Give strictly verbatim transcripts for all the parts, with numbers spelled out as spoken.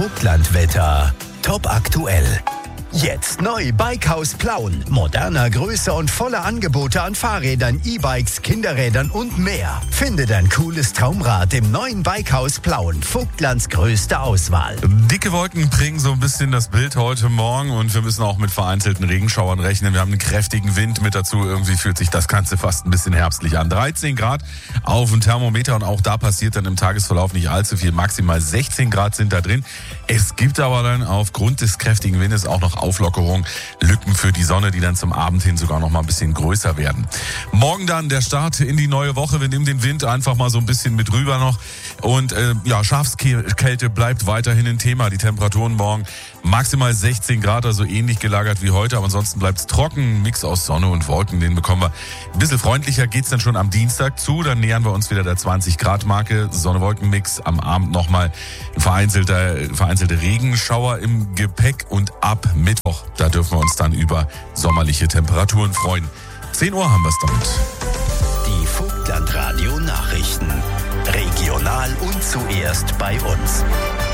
Vogtlandwetter. Top aktuell. Jetzt neu Bikehaus Plauen. Moderner, größer und voller Angebote an Fahrrädern, E-Bikes, Kinderrädern und mehr. Finde dein cooles Traumrad im neuen Bikehaus Plauen. Vogtlands größte Auswahl. Dicke Wolken prägen so ein bisschen das Bild heute Morgen und wir müssen auch mit vereinzelten Regenschauern rechnen. Wir haben einen kräftigen Wind mit dazu. Irgendwie fühlt sich das Ganze fast ein bisschen herbstlich an. dreizehn Grad auf dem Thermometer und auch da passiert dann im Tagesverlauf nicht allzu viel. Maximal sechzehn Grad sind da drin. Es gibt aber dann aufgrund des kräftigen Windes auch noch Auflockerung, Lücken für die Sonne, die dann zum Abend hin sogar noch mal ein bisschen größer werden. Morgen dann der Start in die neue Woche. Wir nehmen den Wind einfach mal so ein bisschen mit rüber noch. Und äh, ja, Schafskälte bleibt weiterhin ein Thema. Die Temperaturen morgen maximal sechzehn Grad, also ähnlich gelagert wie heute. Aber ansonsten bleibt es trocken. Mix aus Sonne und Wolken, den bekommen wir. Ein bisschen freundlicher geht's dann schon am Dienstag zu. Dann nähern wir uns wieder der zwanzig Grad Marke. Sonne-Wolken-Mix. Am Abend nochmal ein vereinzelter, vereinzelte Regenschauer im Gepäck. Und ab Mittwoch, da dürfen wir uns dann über sommerliche Temperaturen freuen. zehn Uhr haben wir es damit. Die Vogtlandradio Nachrichten. Regional und zuerst bei uns.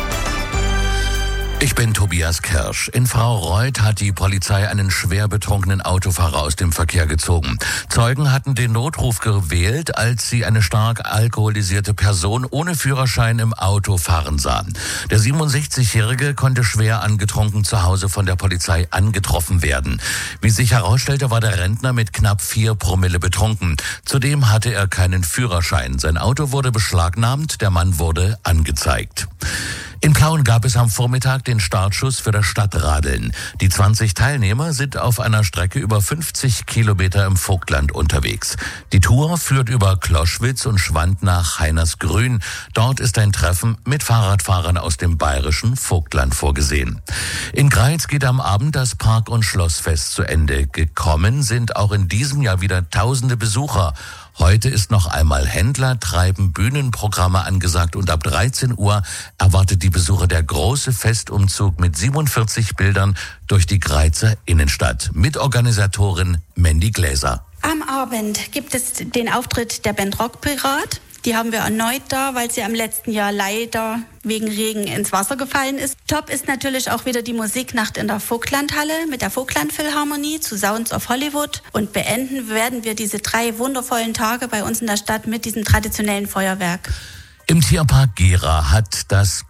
Ich bin Tobias Kirsch. In Fraureuth hat die Polizei einen schwer betrunkenen Autofahrer aus dem Verkehr gezogen. Zeugen hatten den Notruf gewählt, als sie eine stark alkoholisierte Person ohne Führerschein im Auto fahren sahen. Der siebenundsechzigjährige konnte schwer angetrunken zu Hause von der Polizei angetroffen werden. Wie sich herausstellte, war der Rentner mit knapp vier Promille betrunken. Zudem hatte er keinen Führerschein. Sein Auto wurde beschlagnahmt, der Mann wurde angezeigt. In Plauen gab es am Vormittag den Startschuss für das Stadtradeln. Die zwanzig Teilnehmer sind auf einer Strecke über fünfzig Kilometer im Vogtland unterwegs. Die Tour führt über Kloschwitz und Schwand nach Heinersgrün. Dort ist ein Treffen mit Fahrradfahrern aus dem bayerischen Vogtland vorgesehen. In Greiz geht am Abend das Park- und Schlossfest zu Ende. Gekommen sind auch in diesem Jahr wieder tausende Besucher. Heute ist noch einmal Händler, Treiben, Bühnenprogramme angesagt und ab dreizehn Uhr erwartet die Besucher der große Festumzug mit siebenundvierzig Bildern durch die Greizer Innenstadt. Mitorganisatorin Mandy Gläser. Am Abend gibt es den Auftritt der Band Rockpirat. Die haben wir erneut da, weil sie am letzten Jahr leider wegen Regen ins Wasser gefallen ist. Top ist natürlich auch wieder die Musiknacht in der Vogtlandhalle mit der Vogtland-Philharmonie zu Sounds of Hollywood. Und beenden werden wir diese drei wundervollen Tage bei uns in der Stadt mit diesem traditionellen Feuerwerk. Im Tierpark Gera hat das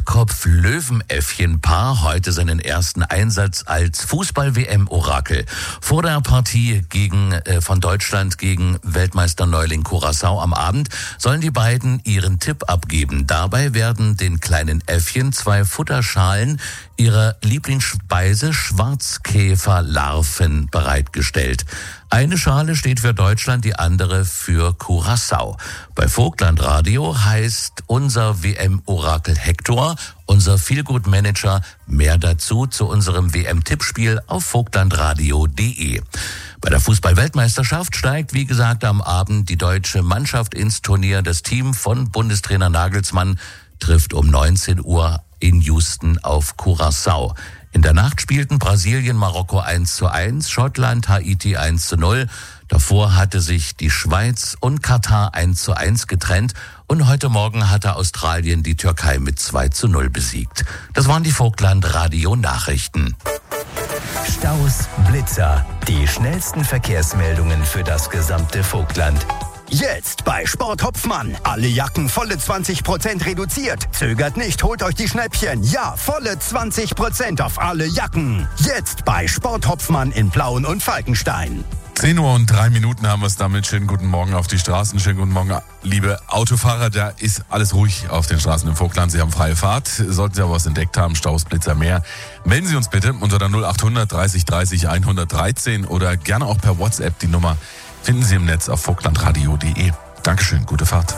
Goldkopf-Löwenäffchen-Paar heute seinen ersten Einsatz als Fußball-W M-Orakel. Vor der Partie gegen, äh, von Deutschland gegen Weltmeister-Neuling Curaçao am Abend sollen die beiden ihren Tipp abgeben. Dabei werden den kleinen Äffchen zwei Futterschalen ihrer Lieblingsspeise Schwarzkäferlarven bereitgestellt. Eine Schale steht für Deutschland, die andere für Curaçao. Bei Vogtlandradio heißt unser W M-Orakel Hector, unser Feelgood-Manager. Mehr dazu zu unserem W M-Tippspiel auf vogtlandradio punkt de. Bei der Fußball-Weltmeisterschaft steigt, wie gesagt, am Abend die deutsche Mannschaft ins Turnier. Das Team von Bundestrainer Nagelsmann trifft um neunzehn Uhr in Houston auf Curaçao. In der Nacht spielten Brasilien, Marokko eins zu eins, Schottland, Haiti eins zu null. Davor hatte sich die Schweiz und Katar eins zu eins getrennt und heute Morgen hatte Australien die Türkei mit zwei zu null besiegt. Das waren die Vogtland-Radio-Nachrichten. Staus, Blitzer, die schnellsten Verkehrsmeldungen für das gesamte Vogtland. Jetzt bei Sport Hopfmann. Alle Jacken volle zwanzig Prozent reduziert. Zögert nicht, holt euch die Schnäppchen. Ja, volle zwanzig Prozent auf alle Jacken. Jetzt bei Sport Hopfmann in Plauen und Falkenstein. zehn Uhr und drei Minuten haben wir es damit. Schönen guten Morgen auf die Straßen. Schönen guten Morgen, liebe Autofahrer. Da ist alles ruhig auf den Straßen im Vogtland. Sie haben freie Fahrt. Sollten Sie aber was entdeckt haben, Staus, Blitzer, mehr, melden Sie uns bitte unter der null achthundert dreißig dreißig hundertdreizehn oder gerne auch per WhatsApp. Die Nummer finden Sie im Netz auf vogtlandradio punkt de. Dankeschön, gute Fahrt.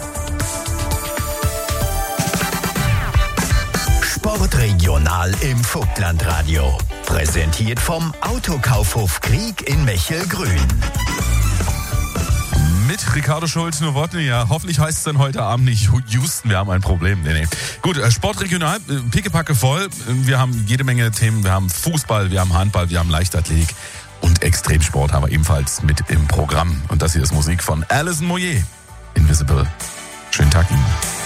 Sportregional im Vogtlandradio. Präsentiert vom Autokaufhof Krieg in Mechelgrün. Mit Ricardo Schulz, nur Worte, ja, hoffentlich heißt es dann heute Abend nicht Houston, wir haben ein Problem. Nee, nee. Gut, Sportregional, pickepacke voll. Wir haben jede Menge Themen, wir haben Fußball, wir haben Handball, wir haben Leichtathletik und Extremsport haben wir ebenfalls mit im Programm. Und das hier ist Musik von Alison Moyet, Invisible. Schönen Tag Ihnen.